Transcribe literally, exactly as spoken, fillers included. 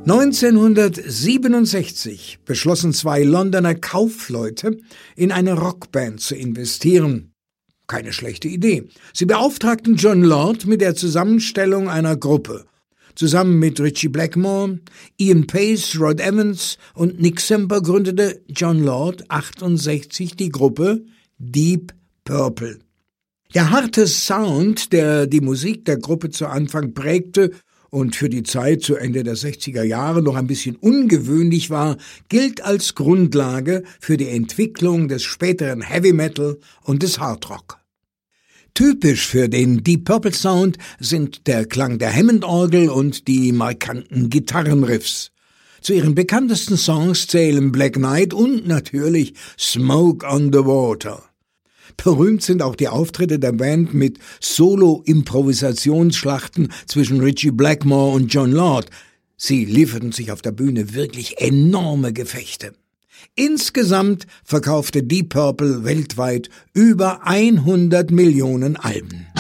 neunzehnhundertsiebenundsechzig beschlossen zwei Londoner Kaufleute, in eine Rockband zu investieren. Keine schlechte Idee. Sie beauftragten Jon Lord mit der Zusammenstellung einer Gruppe. Zusammen mit Ritchie Blackmore, Ian Paice, Rod Evans und Nick Simper gründete Jon Lord achtundsechzig die Gruppe Deep Purple. Der harte Sound, der die Musik der Gruppe zu Anfang prägte und für die Zeit zu Ende der sechziger Jahre noch ein bisschen ungewöhnlich war, gilt als Grundlage für die Entwicklung des späteren Heavy Metal und des Hard Rock. Typisch für den Deep Purple Sound sind der Klang der Hammond-Orgel und die markanten Gitarrenriffs. Zu ihren bekanntesten Songs zählen Black Knight und natürlich Smoke on the Water. Berühmt sind auch die Auftritte der Band mit Solo-Improvisationsschlachten zwischen Ritchie Blackmore und Jon Lord. Sie lieferten sich auf der Bühne wirklich enorme Gefechte. Insgesamt verkaufte Deep Purple weltweit über hundert Millionen Alben.